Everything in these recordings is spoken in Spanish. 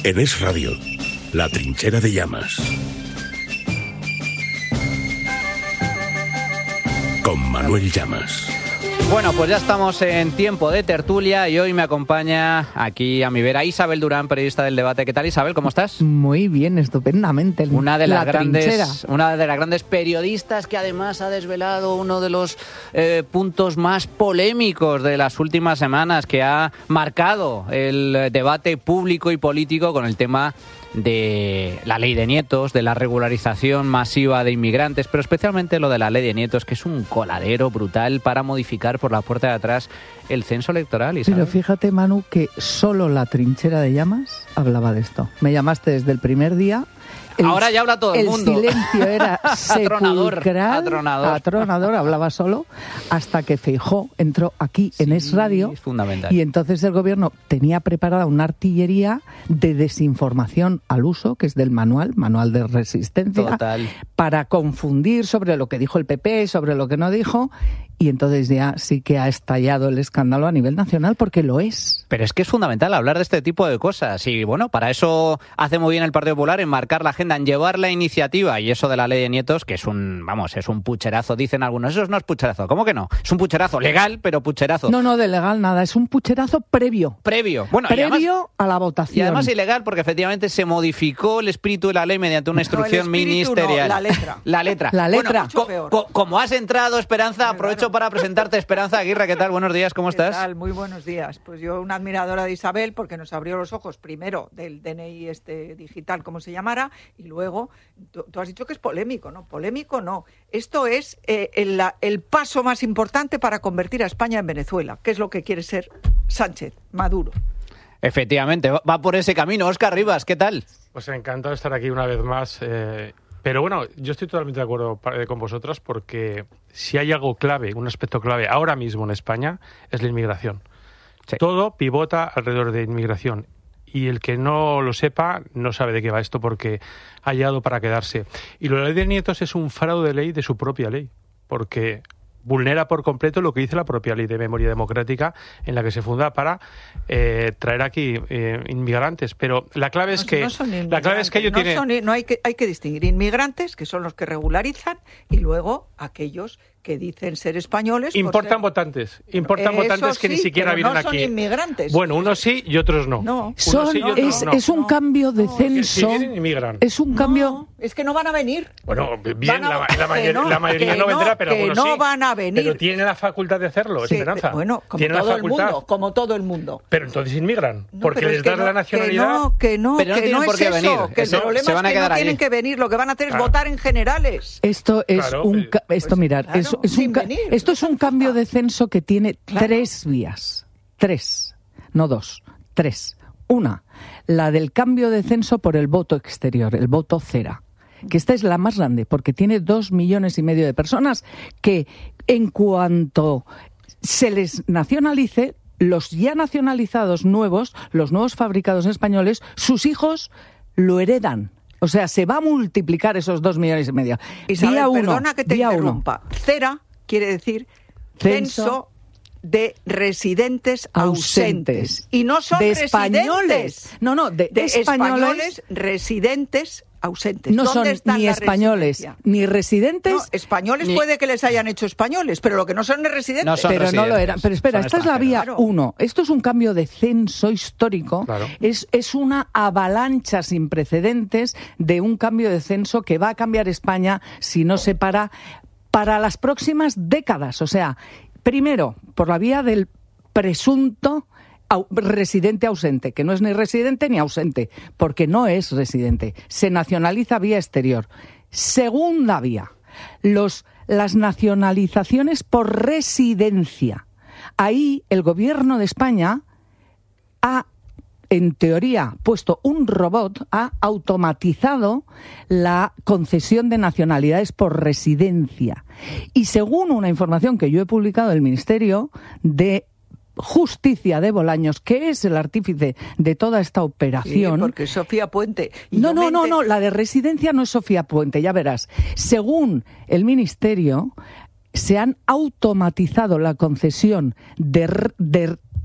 En Es Radio, La Trinchera de Llamas. Con Manuel Llamas. Bueno, pues ya estamos en tiempo de tertulia y hoy me acompaña aquí a mi vera Isabel Durán, periodista del Debate. ¿Qué tal, Isabel? ¿Cómo estás? Muy bien, estupendamente. Una de las grandes periodistas que además ha desvelado uno de los puntos más polémicos de las últimas semanas, que ha marcado el debate público y político con el tema de la ley de nietos, de la regularización masiva de inmigrantes, pero especialmente lo de la ley de nietos, que es un coladero brutal para modificar por la puerta de atrás el censo electoral. ¿Isabel? Pero fíjate, Manu, que solo La Trinchera de Llamas hablaba de esto. Me llamaste desde el primer día. Ahora ya habla todo el mundo. El silencio era sepulcral, atronador, hablaba solo, hasta que Feijóo entró aquí en Es Radio. Es fundamental. Y entonces el gobierno tenía preparada una artillería de desinformación al uso, que es del manual de resistencia, total, para confundir sobre lo que dijo el PP, sobre lo que no dijo. Y entonces ya sí que ha estallado el escándalo a nivel nacional, porque lo es. Pero es que es fundamental hablar de este tipo de cosas. Y bueno, para eso hace muy bien el Partido Popular, en marcar la agenda, en llevar la iniciativa. Y eso de la ley de nietos, que es un pucherazo, dicen algunos. Eso no es pucherazo. ¿Cómo que no? Es un pucherazo legal, pero pucherazo. No, de legal nada. Es un pucherazo previo. Bueno, previo además, a la votación. Y además ilegal, porque efectivamente se modificó el espíritu de la ley mediante una instrucción ministerial. No, la letra. La letra. Bueno, como has entrado, Esperanza, aprovecho para presentarte. Esperanza Aguirre, ¿qué tal? Buenos días, ¿cómo estás? ¿Qué tal? Muy buenos días. Pues yo, una admiradora de Isabel, porque nos abrió los ojos primero del DNI digital, como se llamara, y luego, tú has dicho que es polémico, ¿no? Polémico no. Esto es el paso más importante para convertir a España en Venezuela, que es lo que quiere ser Sánchez, Maduro. Efectivamente, va por ese camino. Óscar Rivas, ¿qué tal? Pues encantado de estar aquí una vez más. Pero bueno, yo estoy totalmente de acuerdo con vosotros, porque si hay algo clave, un aspecto clave ahora mismo en España, es la inmigración. Sí. Todo pivota alrededor de inmigración. Y el que no lo sepa no sabe de qué va esto, porque ha llegado para quedarse. Y la ley de nietos es un fraude de ley de su propia ley, porque vulnera por completo lo que dice la propia ley de memoria democrática, en la que se funda para traer aquí inmigrantes. Pero la clave es que hay que distinguir inmigrantes, que son los que regularizan, y luego aquellos que dicen ser españoles. Importan votantes que ni siquiera vienen aquí. No son inmigrantes. Bueno, unos sí y otros no. Es un cambio de censo. Si vienen, inmigran. Es un cambio. Es que no van a venir. Bueno, bien, la mayoría no vendrá, pero algunos sí. No van a venir. Pero tienen la facultad de hacerlo, sí, Esperanza. Bueno, como todo el mundo. Pero entonces inmigran, porque les das la nacionalidad. Que no tienen por qué venir. Que el problema es que no tienen que venir. Lo que van a hacer es votar en generales. Esto es Esto es un cambio de censo que tiene tres vías. Tres, no dos, tres. Una, la del cambio de censo por el voto exterior, el voto cera, que esta es la más grande, porque tiene 2,5 millones de personas que, en cuanto se les nacionalice, los ya nacionalizados nuevos, los nuevos fabricados españoles, sus hijos lo heredan. O sea, se va a multiplicar esos 2,5 millones. Isabel, perdona que te interrumpa. Cera quiere decir censo de residentes ausentes. Y no son de españoles. De españoles residentes ausentes. No son ni españoles ni residentes. No, españoles puede que les hayan hecho españoles, pero lo que no son es residentes. No son residentes. No lo eran. Pero espera, esta es la vía 1. Esto es un cambio de censo histórico. Claro. Es una avalancha sin precedentes de un cambio de censo que va a cambiar España si no se para las próximas décadas. O sea, primero, por la vía del presunto residente ausente, que no es ni residente ni ausente, porque no es residente. Se nacionaliza vía exterior. Segunda vía, las nacionalizaciones por residencia. Ahí el gobierno de España ha, en teoría, puesto un robot, ha automatizado la concesión de nacionalidades por residencia. Y según una información que yo he publicado del Ministerio de Justicia de Bolaños, que es el artífice de toda esta operación. Sí, porque Sofía Puente. No, la de residencia no es Sofía Puente, ya verás. Según el Ministerio, se han automatizado la concesión de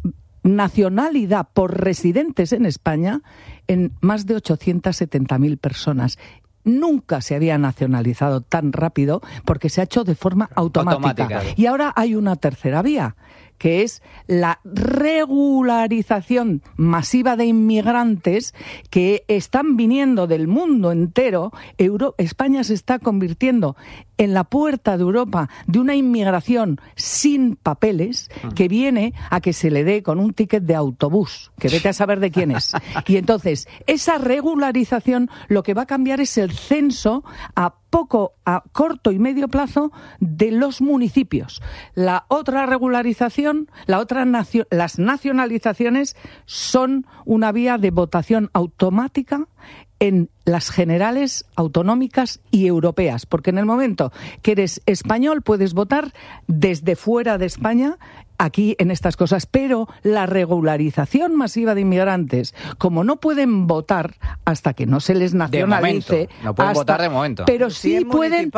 nacionalidad por residentes en España en más de 870.000 personas. Nunca se había nacionalizado tan rápido porque se ha hecho de forma automática. Y ahora hay una tercera vía, que es la regularización masiva de inmigrantes que están viniendo del mundo entero. España se está convirtiendo en la puerta de Europa de una inmigración sin papeles que viene a que se le dé con un ticket de autobús, que vete a saber de quién es. Y entonces, esa regularización lo que va a cambiar es el censo a corto y medio plazo de los municipios. La otra regularización, las nacionalizaciones son una vía de votación automática en las generales, autonómicas y europeas, porque en el momento que eres español puedes votar desde fuera de España aquí en estas cosas, pero la regularización masiva de inmigrantes, como no pueden votar hasta que no se les nacionalice, no pueden votar de momento, pero sí pueden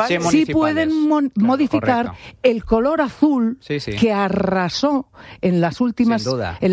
modificar el color azul que arrasó en las últimas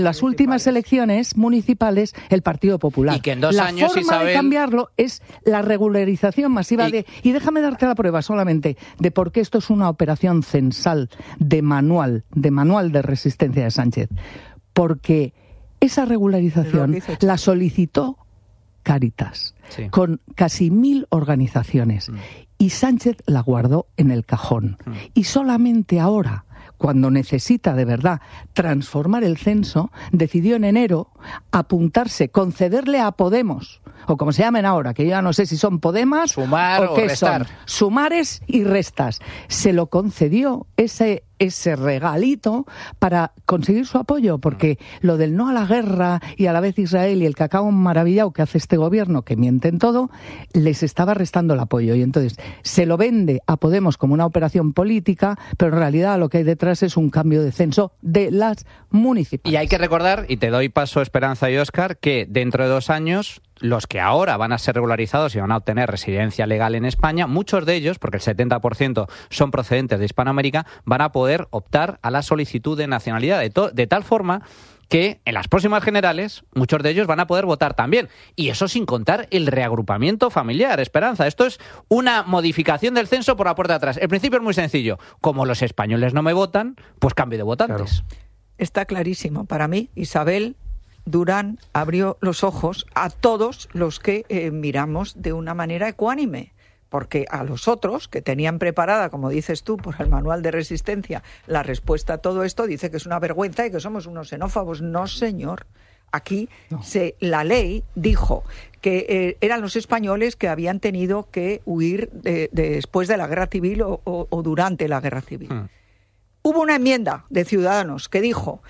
elecciones municipales el Partido Popular. Y que en 2 años, la forma de cambiarlo es la regularización masiva y déjame darte la prueba solamente de por qué esto es una operación censal de manual de resistencia de Sánchez, porque esa regularización la solicitó Cáritas con casi 1.000 organizaciones y Sánchez la guardó en el cajón y solamente ahora, cuando necesita de verdad transformar el censo, decidió en enero apuntarse, concederle a Podemos, o como se llamen ahora, que yo ya no sé si son Podemas Sumar o qué restar. son, sumares y restas. Se lo concedió ese regalito para conseguir su apoyo, porque lo del no a la guerra y a la vez Israel y el cacao maravillado que hace este gobierno, que miente en todo, les estaba restando el apoyo. Y entonces se lo vende a Podemos como una operación política, pero en realidad lo que hay detrás es un cambio de censo de las municipales. Y hay que recordar, y te doy paso, Esperanza y Óscar, que dentro de 2 años los que ahora van a ser regularizados y van a obtener residencia legal en España, muchos de ellos, porque el 70% son procedentes de Hispanoamérica, van a poder optar a la solicitud de nacionalidad, de tal forma que en las próximas generales muchos de ellos van a poder votar también. Y eso sin contar el reagrupamiento familiar, Esperanza. Esto es una modificación del censo por la puerta de atrás. El principio es muy sencillo. Como los españoles no me votan, pues cambio de votantes. Claro. Está clarísimo. Para mí, Isabel Durán abrió los ojos a todos los que miramos de una manera ecuánime, porque a los otros que tenían preparada, como dices tú, por el manual de resistencia, la respuesta a todo esto, dice que es una vergüenza y que somos unos xenófobos. No, señor. Aquí la ley dijo que eran los españoles que habían tenido que huir después de la guerra civil o durante la guerra civil. Hubo una enmienda de Ciudadanos que dijo...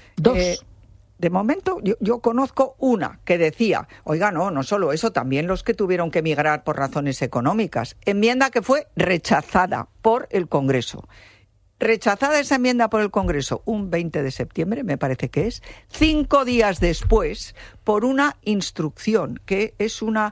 De momento, yo conozco una que decía, oiga, no solo eso, también los que tuvieron que emigrar por razones económicas. Enmienda que fue rechazada por el Congreso. Rechazada esa enmienda por el Congreso un 20 de septiembre, me parece que es, 5 días después, por una instrucción, que es una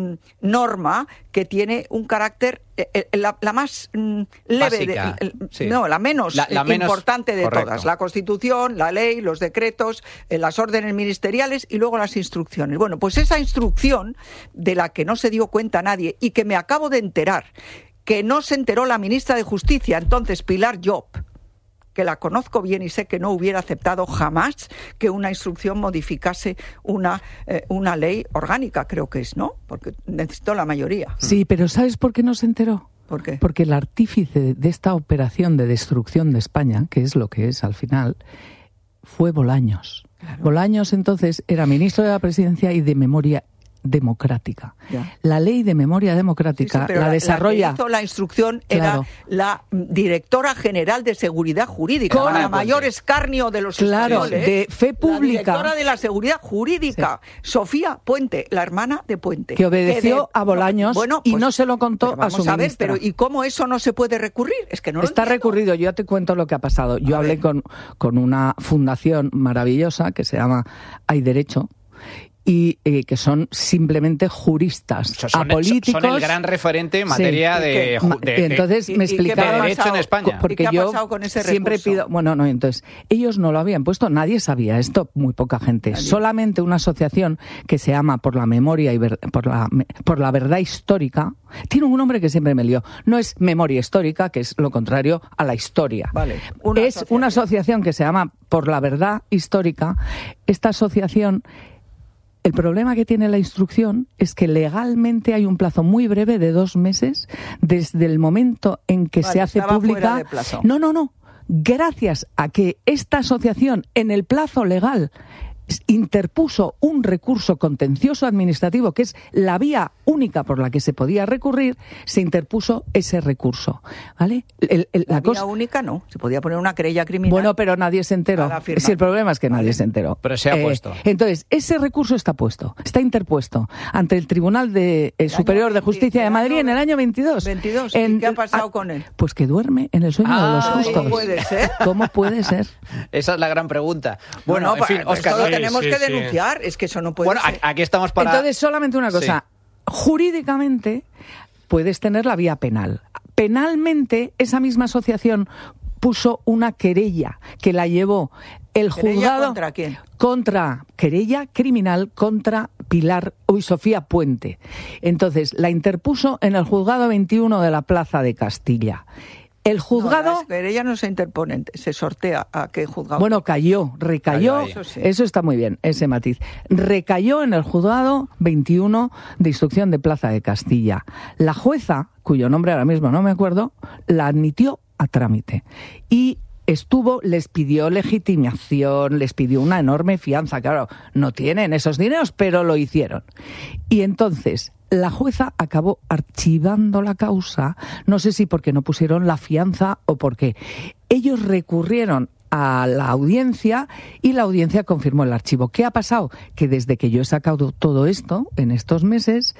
norma que tiene un carácter, la más leve, la menos importante de todas. La Constitución, la ley, los decretos, las órdenes ministeriales y luego las instrucciones. Bueno, pues esa instrucción, de la que no se dio cuenta nadie y que me acabo de enterar, que no se enteró la ministra de Justicia, entonces Pilar Llop, que la conozco bien y sé que no hubiera aceptado jamás que una instrucción modificase una ley orgánica, creo que es, ¿no? Porque necesitó la mayoría. Sí, pero ¿sabes por qué no se enteró? ¿Por qué? Porque el artífice de esta operación de destrucción de España, que es lo que es al final, fue Bolaños. Claro. Bolaños entonces era ministro de la Presidencia y de Memoria Democrática. Ya. La ley de memoria democrática la desarrolla. La que hizo la instrucción era la directora general de Seguridad Jurídica, para mayor escarnio de los españoles. De fe pública. La directora de la Seguridad Jurídica, Sofía Puente, la hermana de Puente. Que obedeció a Bolaños y no se lo contó a su ministra. Pero ¿y cómo eso no se puede recurrir? Es que no está recurrido. Yo te cuento lo que ha pasado. Yo hablé con una fundación maravillosa que se llama Hay Derecho. y que son simplemente juristas apolíticos. Son el gran referente en materia de entonces me explicaron derecho en España. Porque yo siempre pido... Bueno, no, entonces, ellos no lo habían puesto, nadie sabía esto, muy poca gente. Nadie. Solamente una asociación que se llama Por la Memoria y por la Verdad Histórica, tiene un nombre que siempre me lío. No es Memoria Histórica, que es lo contrario a la historia. Vale, una asociación que se llama Por la Verdad Histórica. Esta asociación... El problema que tiene la instrucción es que legalmente hay un plazo muy breve de 2 meses desde el momento en que se hace pública. No. Gracias a que esta asociación en el plazo legal interpuso un recurso contencioso administrativo, que es la vía única por la que se podía recurrir, se interpuso ese recurso, ¿vale? La vía única no, se podía poner una querella criminal. Bueno, pero nadie se enteró. Si el problema es que nadie se enteró. Pero se ha puesto. Entonces, ese recurso está está interpuesto ante el Tribunal Superior de Justicia de Madrid en el año 22. ¿Y qué ha pasado con él? Pues que duerme en el sueño de los justos. ¿Cómo puede ser? ¿Cómo puede ser? Esa es la gran pregunta. Bueno, en fin, Óscar, tenemos que denunciar, es que eso no puede ser. Bueno, aquí estamos para... Entonces, solamente una cosa. Jurídicamente puedes tener la vía penal. Penalmente, esa misma asociación puso una querella que la llevó el juzgado... ¿Contra quién? Querella criminal contra Sofía Puente. Entonces, la interpuso en el juzgado 21 de la Plaza de Castilla. El juzgado... No, las querellas no se interponen, se sortea a qué juzgado. Bueno, recayó, eso está muy bien, ese matiz. Recayó en el juzgado 21 de instrucción de Plaza de Castilla. La jueza, cuyo nombre ahora mismo no me acuerdo, la admitió a trámite. Y les pidió legitimación, les pidió una enorme fianza. Claro, no tienen esos dineros, pero lo hicieron. Y entonces... La jueza acabó archivando la causa, no sé si porque no pusieron la fianza o porque ellos recurrieron a la audiencia y la audiencia confirmó el archivo. ¿Qué ha pasado? Que desde que yo he sacado todo esto, en estos meses,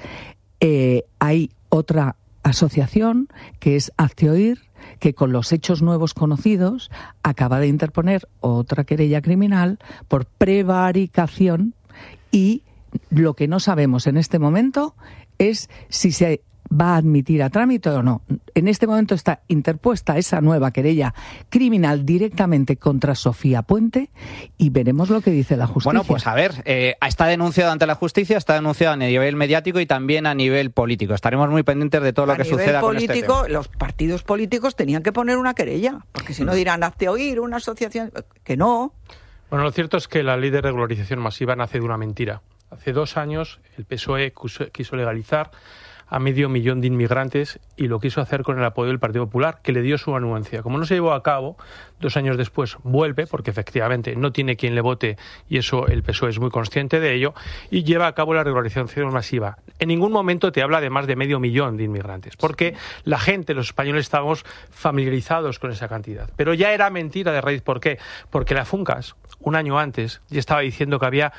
hay otra asociación que es Hazte Oír, que con los hechos nuevos conocidos acaba de interponer otra querella criminal por prevaricación y... Lo que no sabemos en este momento es si se va a admitir a trámite o no. En este momento está interpuesta esa nueva querella criminal directamente contra Sofía Puente y veremos lo que dice la justicia. Bueno, pues a ver, está denunciado ante la justicia, está denunciado a nivel mediático y también a nivel político. Estaremos muy pendientes de todo lo que suceda con este tema. Los partidos políticos tenían que poner una querella, porque si no dirán, hazte oír, una asociación... Que no. Bueno, lo cierto es que la ley de regularización masiva nace de una mentira. Hace 2 años el PSOE quiso legalizar a 500.000 de inmigrantes y lo quiso hacer con el apoyo del Partido Popular, que le dio su anuencia. Como no se llevó a cabo, 2 años después vuelve, porque efectivamente no tiene quien le vote y eso el PSOE es muy consciente de ello, y lleva a cabo la regularización masiva. En ningún momento te habla de más de 500.000 de inmigrantes, porque la gente, los españoles, estábamos familiarizados con esa cantidad. Pero ya era mentira de raíz. ¿Por qué? Porque la FUNCAS, 1 año antes, ya estaba diciendo que había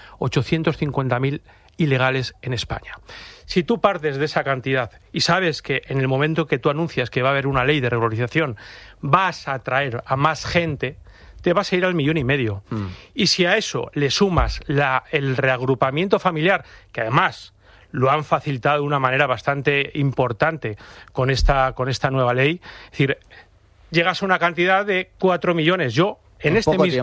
850.000 ilegales en España. Si tú partes de esa cantidad y sabes que en el momento que tú anuncias que va a haber una ley de regularización vas a atraer a más gente, te vas a ir al 1,5 millones. Y si a eso le sumas el reagrupamiento familiar, que además lo han facilitado de una manera bastante importante con esta nueva ley, es decir, llegas a una cantidad de 4 millones. En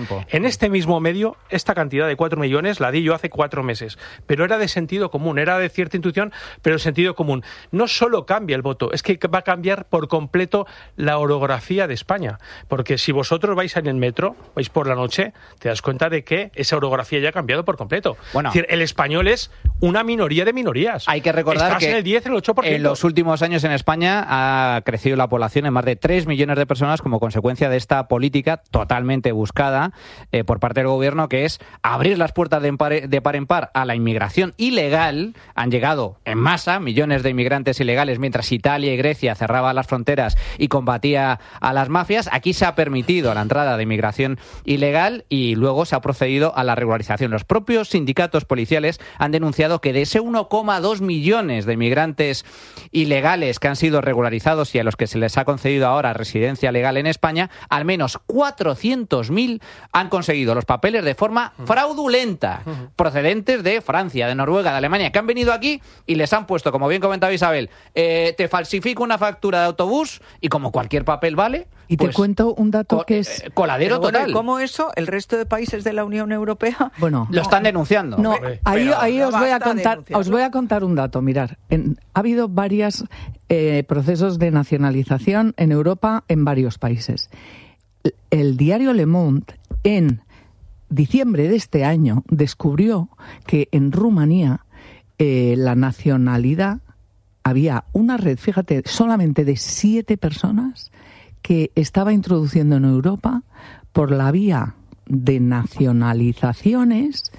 este mismo medio, esta cantidad de 4 millones la di yo hace 4 meses. Pero era de sentido común, era de cierta intuición, pero de sentido común. No solo cambia el voto, es que va a cambiar por completo la orografía de España. Porque si vosotros vais en el metro, vais por la noche, te das cuenta de que esa orografía ya ha cambiado por completo. Bueno, es decir, el español es una minoría de minorías. Hay que recordar que en el 10, el 8%. En los últimos años en España ha crecido la población en más de 3 millones de personas como consecuencia de esta política totalmente buscada por parte del gobierno, que es abrir las puertas de par en par a la inmigración ilegal. Han llegado en masa millones de inmigrantes ilegales mientras Italia y Grecia cerraban las fronteras y combatía a las mafias. Aquí se ha permitido la entrada de inmigración ilegal y luego se ha procedido a la regularización. Los propios sindicatos policiales han denunciado anunciado que de ese 1,2 millones de inmigrantes ilegales que han sido regularizados y a los que se les ha concedido ahora residencia legal en España, al menos 400.000 han conseguido los papeles de forma fraudulenta, procedentes de Francia, de Noruega, de Alemania, que han venido aquí y les han puesto, como bien comentaba Isabel, te falsifico una factura de autobús y como cualquier papel vale... Y te cuento un dato que es... Coladero total. ¿Cómo eso? ¿El resto de países de la Unión Europea? Bueno, lo están denunciando. No, ahí os voy a contar un dato. Mirar, ha habido varios procesos de nacionalización en Europa en varios países. El diario Le Monde, en diciembre de este año, descubrió que en Rumanía la nacionalidad, había una red, fíjate, solamente de 7 personas que estaba introduciendo en Europa por la vía de nacionalizaciones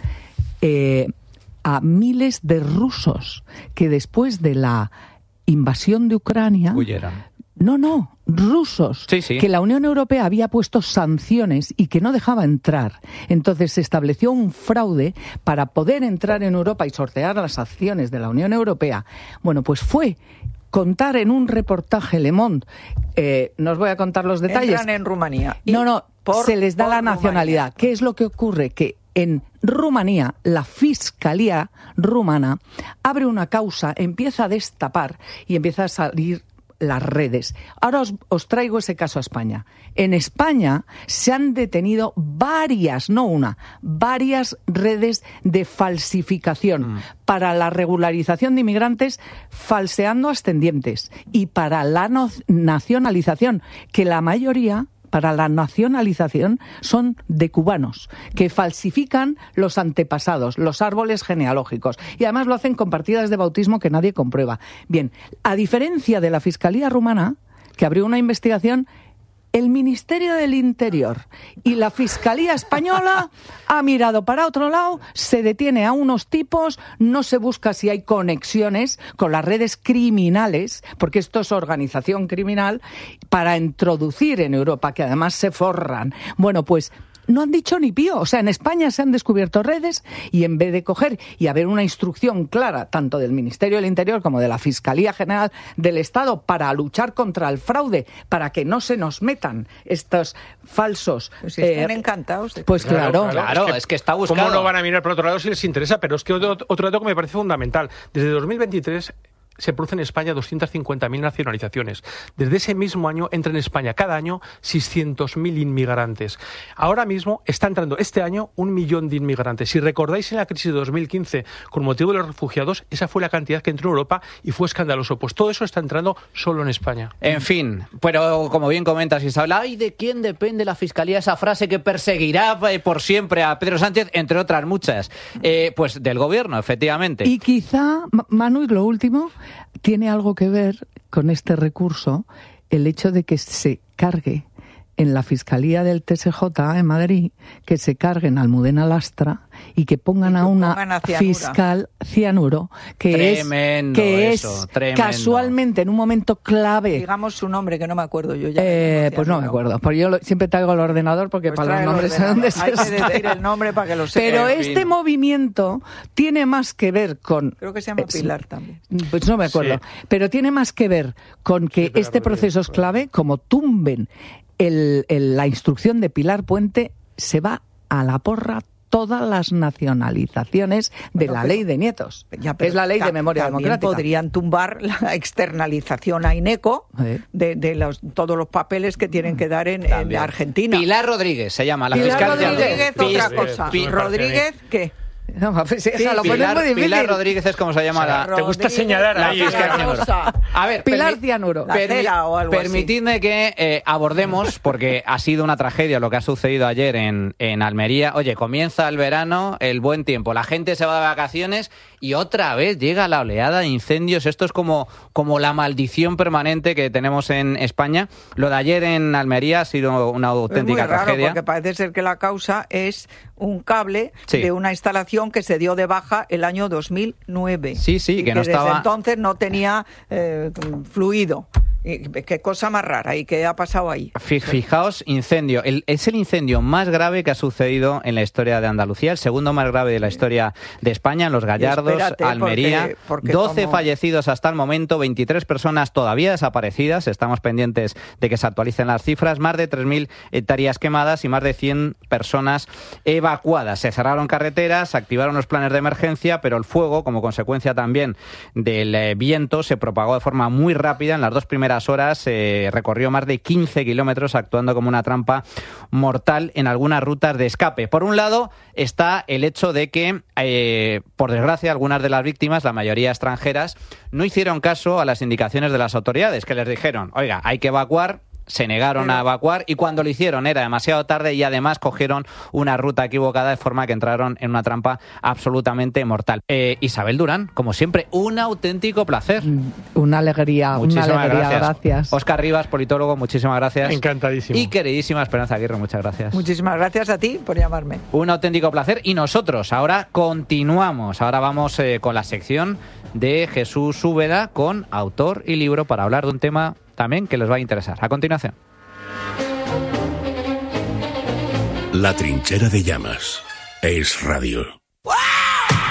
a miles de rusos que después de la invasión de Ucrania... Huyeran. No, rusos, sí. que la Unión Europea había puesto sanciones y que no dejaba entrar. Entonces se estableció un fraude para poder entrar en Europa y sortear las acciones de la Unión Europea. Bueno, pues fue contar en un reportaje Le Monde, no os voy a contar los detalles. Entran en Rumanía. No, se les da la nacionalidad. Rumanía. ¿Qué es lo que ocurre? Que en Rumanía, la Fiscalía rumana abre una causa, empieza a destapar y empieza a salir las redes. Ahora os traigo ese caso a España. En España se han detenido varias, no una, varias redes de falsificación para la regularización de inmigrantes falseando ascendientes y para la nacionalización, que la mayoría... para la nacionalización son de cubanos, que falsifican los antepasados, los árboles genealógicos, y además lo hacen con partidas de bautismo que nadie comprueba. Bien, a diferencia de la Fiscalía rumana, que abrió una investigación, el Ministerio del Interior y la Fiscalía española ha mirado para otro lado, se detiene a unos tipos, no se busca si hay conexiones con las redes criminales, porque esto es organización criminal, para introducir en Europa, que además se forran. Bueno, pues no han dicho ni pío. O sea, en España se han descubierto redes y en vez de coger y haber una instrucción clara, tanto del Ministerio del Interior como de la Fiscalía General del Estado, para luchar contra el fraude, para que no se nos metan estos falsos... Pues si están encantados. Pues claro, es que está buscado. ¿Cómo no van a mirar por otro lado si les interesa? Pero es que otro dato que me parece fundamental. Desde 2023... se producen en España 250.000 nacionalizaciones. Desde ese mismo año entran en España cada año 600.000 inmigrantes. Ahora mismo está entrando este año 1 millón de inmigrantes. Si recordáis en la crisis de 2015, con motivo de los refugiados, esa fue la cantidad que entró en Europa y fue escandaloso. Pues todo eso está entrando solo en España. En fin, pero como bien comentas, Isabel, ¿ay de quién depende la Fiscalía? Esa frase que perseguirá por siempre a Pedro Sánchez, entre otras muchas. Pues del Gobierno, efectivamente. Y quizá, Manu, y lo último, tiene algo que ver con este recurso el hecho de que se cargue en la Fiscalía del TSJ en Madrid, que se carguen a Almudena Lastra y que pongan a una fiscal cianuro, que es casualmente en un momento clave. Digamos su nombre, que no me acuerdo yo ya. Pues no me acuerdo. Porque yo siempre traigo el ordenador porque pues para los nombres son un desastre. Hay que decir el nombre para que lo sepa. Pero este movimiento tiene más que ver con... Creo que se llama Pilar también. Pues no me acuerdo. Sí. Pero tiene más que ver con que este proceso es clave, como tumben la instrucción de Pilar Puente, se va a la porra todas las nacionalizaciones de la ley de nietos. Es la ley de memoria democrática. Podrían tumbar la externalización a INECO de todos los papeles que tienen que dar en Argentina. Pilar Rodríguez se llama, la fiscal. Pilar Rodríguez, otra cosa. ¿Rodríguez qué? No, pues esa lo pone muy difícil. Pilar Rodríguez es como se llama la... Te gusta señalar ahí. A ver, Pilar Cianuro. Permitidme que abordemos, porque ha sido una tragedia lo que ha sucedido ayer en Almería. Oye, comienza el verano, el buen tiempo, la gente se va de vacaciones y otra vez llega la oleada de incendios. Esto es como la maldición permanente que tenemos en España. Lo de ayer en Almería ha sido una auténtica tragedia. Tragedia. Porque parece ser que la causa es un cable de una instalación que se dio de baja el año 2009. Sí, que no desde estaba... entonces no tenía fluido. Qué cosa más rara. ¿Y qué ha pasado ahí? Fijaos, incendio. Es el incendio más grave que ha sucedido en la historia de Andalucía, el segundo más grave de la historia de España, en Los Gallardos, Almería. Porque 12 fallecidos hasta el momento, 23 personas todavía desaparecidas. Estamos pendientes de que se actualicen las cifras. Más de 3.000 hectáreas quemadas y más de 100 personas evacuadas. Se cerraron carreteras, se activaron los planes de emergencia, pero el fuego, como consecuencia también del viento, se propagó de forma muy rápida. En las 2 primeras horas recorrió más de 15 kilómetros, actuando como una trampa mortal en algunas rutas de escape. Por un lado está el hecho de que, por desgracia, algunas de las víctimas, la mayoría extranjeras, no hicieron caso a las indicaciones de las autoridades, que les dijeron, oiga, hay que evacuar. Se negaron a evacuar y cuando lo hicieron era demasiado tarde y además cogieron una ruta equivocada, de forma que entraron en una trampa absolutamente mortal. Isabel Durán, como siempre, un auténtico placer. Una alegría, gracias. Óscar Rivas, politólogo, muchísimas gracias. Encantadísimo. Y queridísima Esperanza Aguirre, muchas gracias. Muchísimas gracias a ti por llamarme. Un auténtico placer. Y nosotros ahora continuamos. Ahora vamos con la sección de Jesús Úbeda, con autor y libro, para hablar de un tema también que les va a interesar. A continuación. La Trinchera de Llamas. Es Radio.